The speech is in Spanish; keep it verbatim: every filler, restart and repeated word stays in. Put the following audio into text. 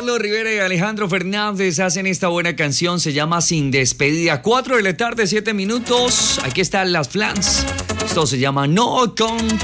Carlos Rivera y Alejandro Fernández hacen esta buena canción, se llama Sin Despedida. Cuatro de la tarde, siete minutos. Aquí están las Flans. Esto se llama No Control.